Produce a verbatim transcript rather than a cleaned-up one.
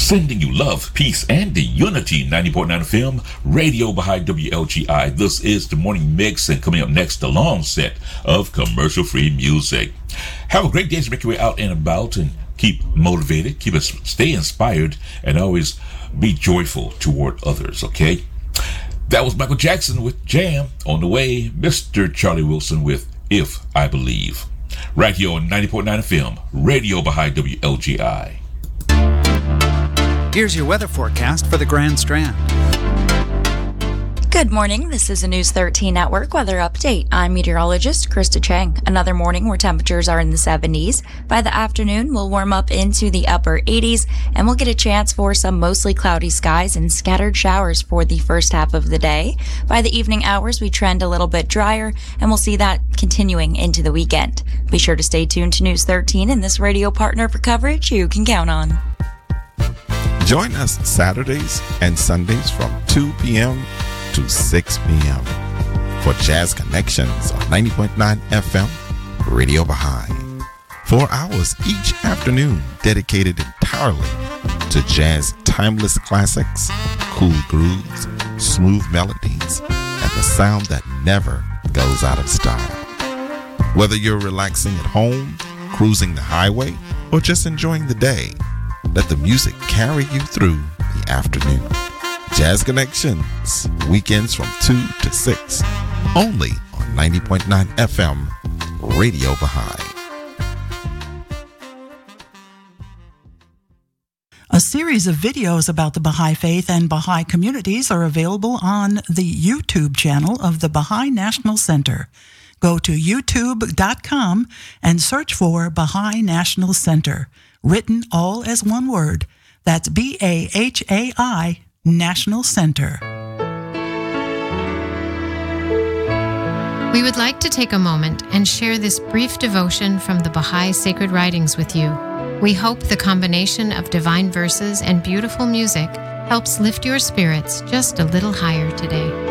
sending you love, peace, and the unity. ninety point nine F M, Radio Baha'i W L G I. This is the Morning Mix, and coming up next, the long set of commercial-free music. Have a great day as you make your way out and about, and keep motivated, keep us, stay inspired, and always be joyful toward others, okay? That was Michael Jackson with Jam. On the way, Mister Charlie Wilson with If I Believe. Right here on ninety point nine F M, Radio Baha'i W L G I. Here's your weather forecast for the Grand Strand. Good morning. This is a News thirteen Network weather update. I'm meteorologist Krista Chang. Another morning where temperatures are in the seventies. By the afternoon, we'll warm up into the upper eighties, and we'll get a chance for some mostly cloudy skies and scattered showers for the first half of the day. By the evening hours, we trend a little bit drier, and we'll see that continuing into the weekend. Be sure to stay tuned to News thirteen and this radio partner for coverage you can count on. Join us Saturdays and Sundays from two p.m. to six p.m. for Jazz Connections on ninety point nine F M, Radio Baha'i. Four hours each afternoon dedicated entirely to jazz timeless classics, cool grooves, smooth melodies, and the sound that never goes out of style. Whether you're relaxing at home, cruising the highway, or just enjoying the day, let the music carry you through the afternoon. Jazz Connections, weekends from two to six, only on ninety point nine F M, Radio Baha'i. A series of videos about the Baha'i Faith and Baha'i communities are available on the YouTube channel of the Baha'i National Center. Go to youtube dot com and search for Baha'i National Center, written all as one word. That's B A H A I National Center. We would like to take a moment and share this brief devotion from the Baha'i Sacred Writings with you. We hope the combination of divine verses and beautiful music helps lift your spirits just a little higher today.